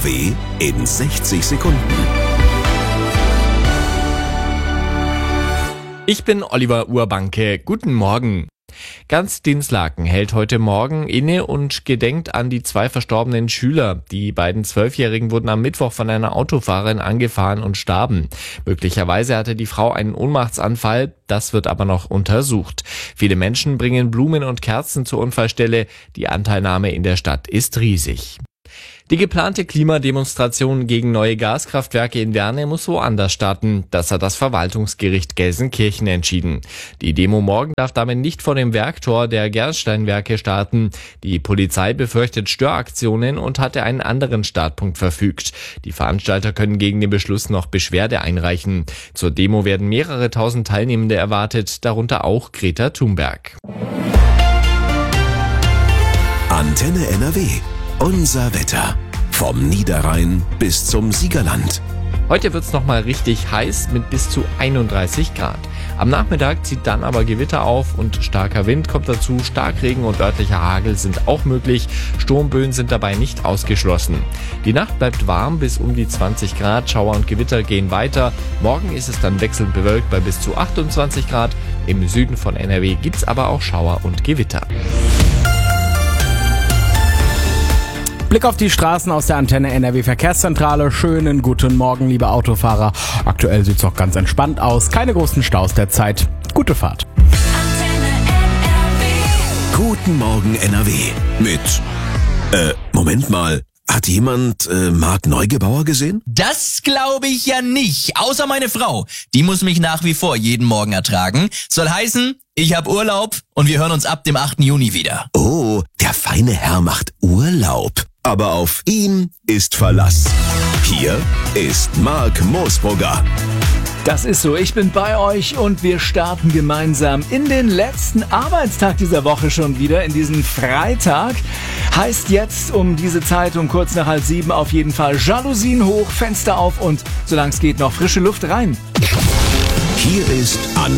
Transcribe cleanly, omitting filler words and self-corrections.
NRW in 60 Sekunden. Ich bin Oliver Urbanke. Guten Morgen. Ganz Dinslaken hält heute Morgen inne und gedenkt an die 2 verstorbenen Schüler. Die beiden 12-Jährigen wurden am Mittwoch von einer Autofahrerin angefahren und starben. Möglicherweise hatte die Frau einen Ohnmachtsanfall, das wird aber noch untersucht. Viele Menschen bringen Blumen und Kerzen zur Unfallstelle. Die Anteilnahme in der Stadt ist riesig. Die geplante Klimademonstration gegen neue Gaskraftwerke in Werne muss woanders starten. Das hat das Verwaltungsgericht Gelsenkirchen entschieden. Die Demo morgen darf damit nicht vor dem Werktor der Gersteinwerke starten. Die Polizei befürchtet Störaktionen und hatte einen anderen Startpunkt verfügt. Die Veranstalter können gegen den Beschluss noch Beschwerde einreichen. Zur Demo werden mehrere tausend Teilnehmende erwartet, darunter auch Greta Thunberg. Antenne NRW. Unser Wetter. Vom Niederrhein bis zum Siegerland. Heute wird's noch mal richtig heiß mit bis zu 31 Grad. Am Nachmittag zieht dann aber Gewitter auf und starker Wind kommt dazu. Starkregen und örtlicher Hagel sind auch möglich. Sturmböen sind dabei nicht ausgeschlossen. Die Nacht bleibt warm bis um die 20 Grad. Schauer und Gewitter gehen weiter. Morgen ist es dann wechselnd bewölkt bei bis zu 28 Grad. Im Süden von NRW gibt's aber auch Schauer und Gewitter. Blick auf die Straßen aus der Antenne NRW Verkehrszentrale. Schönen guten Morgen, liebe Autofahrer. Aktuell sieht's noch ganz entspannt aus. Keine großen Staus derzeit. Gute Fahrt. Guten Morgen NRW mit Moment mal. Hat jemand Marc Neugebauer gesehen? Das glaube ich ja nicht. Außer meine Frau. Die muss mich nach wie vor jeden Morgen ertragen. Soll heißen, ich habe Urlaub und wir hören uns ab dem 8. Juni wieder. Oh, der feine Herr macht Urlaub. Aber auf ihn ist Verlass. Hier ist Marc Moosbrugger. Das ist so, ich bin bei euch und wir starten gemeinsam in den letzten Arbeitstag dieser Woche schon wieder, in diesen Freitag. Heißt jetzt um diese Zeit, um kurz nach 6:30 auf jeden Fall Jalousien hoch, Fenster auf und solange es geht noch frische Luft rein. Hier ist